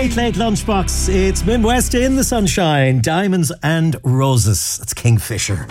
Late Lunchbox. It's Midwest in the sunshine. Diamonds and roses. That's Kingfisher.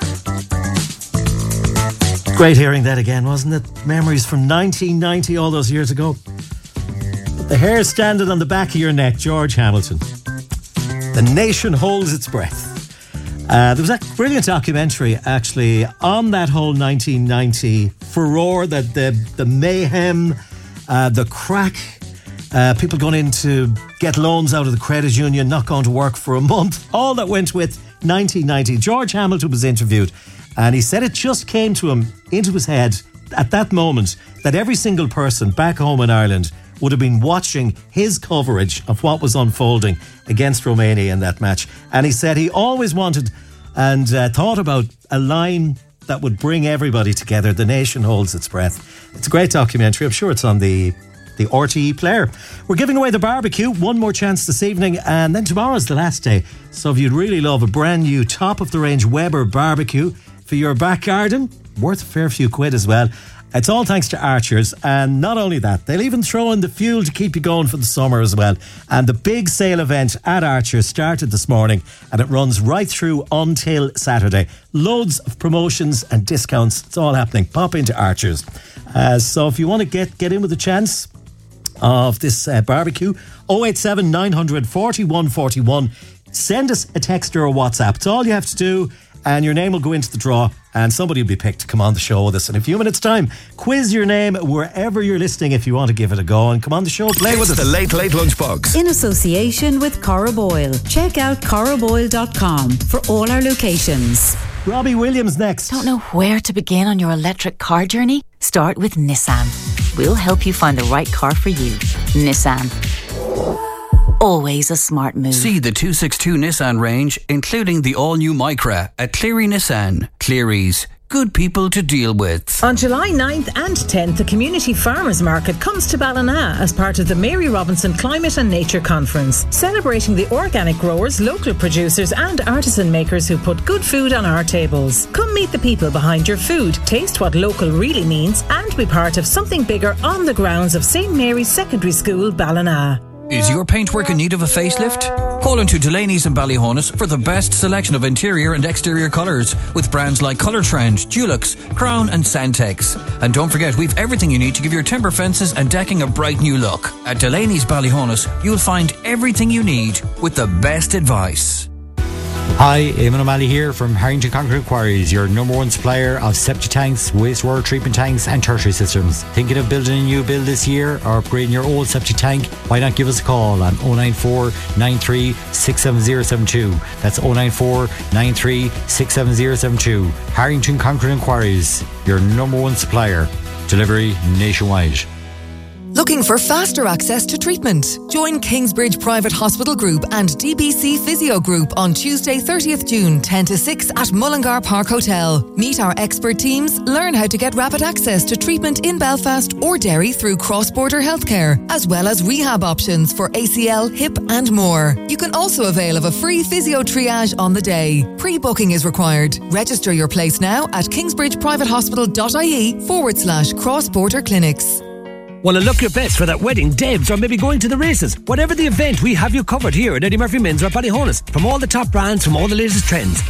Great hearing that again, wasn't it? Memories from 1990, all those years ago. The hair standing on the back of your neck, George Hamilton. The nation holds its breath. There was a brilliant documentary, actually, on that whole 1990 furore, the mayhem, the crack, people going in to get loans out of the credit union, not going to work for a month, all that went with 1990. George Hamilton was interviewed, and he said it just came to him, into his head, at that moment, that every single person back home in Ireland would have been watching his coverage of what was unfolding against Romania in that match. And he said he always wanted and thought about a line that would bring everybody together. The nation holds its breath. It's a great documentary. I'm sure it's on the RTE player. We're giving away the barbecue. One more chance this evening, and then tomorrow's the last day. So if you'd really love a brand new top-of-the-range Weber barbecue for your back garden, worth a fair few quid as well. It's all thanks to Archers, and not only that, they'll even throw in the fuel to keep you going for the summer as well. And the big sale event at Archers started this morning, and it runs right through until Saturday. Loads of promotions and discounts. It's all happening. Pop into Archers. So if you want to get in with a chance of this barbecue, 087 900 41 41. Send us a text or a WhatsApp. It's all you have to do, and your name will go into the draw, and somebody will be picked to come on the show with us in a few minutes' time. Quiz your name wherever you're listening if you want to give it a go, and come on the show, play with us. The Late Lunchbox. In association with Corra Boyle. Check out corraboyle.com for all our locations. Robbie Williams next. Don't know where to begin on your electric car journey? Start with Nissan. We'll help you find the right car for you. Nissan. Always a smart move. See the 262 Nissan range, including the all-new Micra at Cleary Nissan. Cleary's. Good people to deal with. On July 9th and 10th, the Community Farmers Market comes to Ballina as part of the Mary Robinson Climate and Nature Conference, celebrating the organic growers, local producers and artisan makers who put good food on our tables. Come meet the people behind your food, taste what local really means, and be part of something bigger on the grounds of St Mary's Secondary School, Ballina. Is your paintwork in need of a facelift? Call into Delaney's and Ballyhonus for the best selection of interior and exterior colours with brands like Colour Trend, Dulux, Crown and Santex. And don't forget, we've everything you need to give your timber fences and decking a bright new look. At Delaney's Ballyhonus, you'll find everything you need with the best advice. Hi, Eamon O'Malley here from Harrington Concrete Quarries, your number one supplier of septic tanks, wastewater treatment tanks and tertiary systems. Thinking of building a new build this year or upgrading your old septic tank? Why not give us a call on 094 93 67072. That's 094 93 67072. Harrington Concrete Quarries, your number one supplier. Delivery nationwide. Looking for faster access to treatment? Join Kingsbridge Private Hospital Group and DBC Physio Group on Tuesday 30th June 10 to 6 at Mullingar Park Hotel. Meet our expert teams, learn how to get rapid access to treatment in Belfast or Derry through cross-border healthcare, as well as rehab options for ACL, hip and more. You can also avail of a free physio triage on the day. Pre-booking is required. Register your place now at kingsbridgeprivatehospital.ie/cross-border clinics. Want to look your best for that wedding, Debs, or maybe going to the races? Whatever the event, we have you covered here at Eddie Murphy Men's or Ballyhonus. From all the top brands, from all the latest trends.